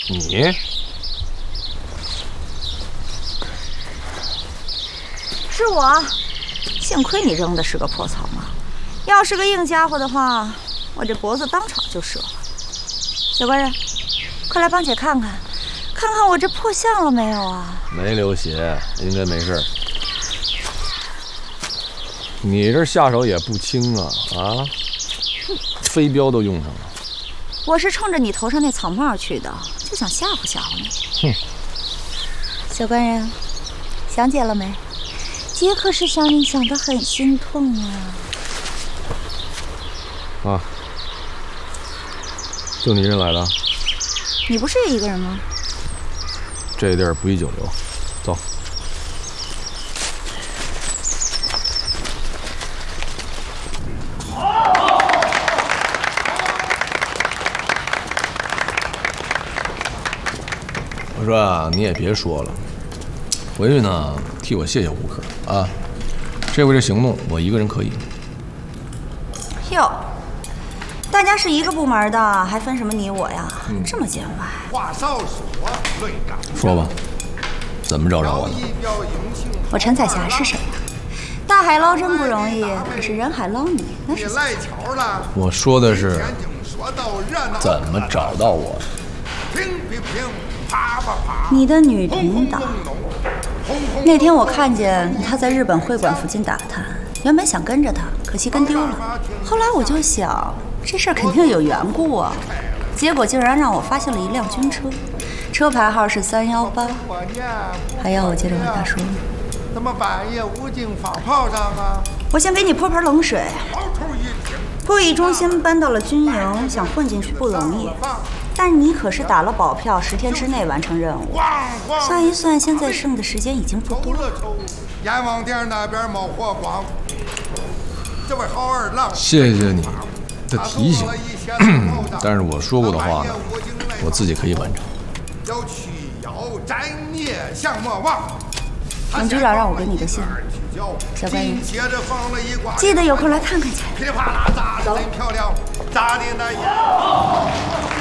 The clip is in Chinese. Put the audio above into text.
你？ 是我，幸亏你扔的是个破草帽，要是个硬家伙的话，我这脖子当场就折了。小官人，快来帮姐看看，看看我这破相了没有啊？ 没流血，应该没事。你这下手也不轻啊！飞镖都用上了。 我是冲着你头上那草帽去的，就想吓唬吓唬你。 哼！ 小官人，想姐了没？姐可是想你想得很心痛啊！就你一人来的？ 你不是也一个人吗？ 这地儿不宜久留，走。我说啊，你也别说了，回去呢替我谢谢吴克啊。这回这行动我一个人可以。 哟，大家是一个部门的，还分什么你我呀？这么见外。 话少说，论长。 说吧，怎么找着我的？ 我陈彩霞是谁呀？大海捞针不容易，可是人海捞你那是赖巧了。 我说的是怎么找到我的。 乒乒乒，啪啪啪。 你的女领导。那天我看见他在日本会馆附近打探，原本想跟着他，可惜跟丢了。后来我就想，这事儿肯定有缘故啊。结果竟然让我发现了一辆军车，车牌号是318，还要我接着往下说吗？ 怎么半夜无精放炮仗啊？ 我先给你泼盆冷水。会议中心搬到了军营，想混进去不容易。但是你可是打了保票，10天之内完成任务。算一算，现在剩的时间已经不多了。 阎王殿那边冒火光，这位好二郎， 谢谢你的提醒。但是我说过的话呢，我自己可以完成。 要去妖斩孽降魔王。 王局长让我给你个信，小官人，记得有空来看看去。 噼里啪啦砸得真漂亮，砸的那